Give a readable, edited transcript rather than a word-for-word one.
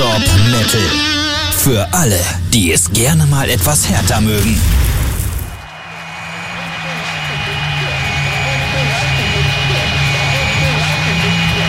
Stop Metal. Für alle, die es gerne mal etwas härter mögen.